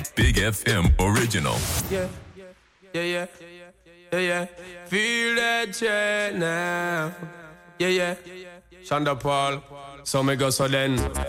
a Big FM original. Yeah. Feel that check now. Yeah. Shonda Paul. So me go so then.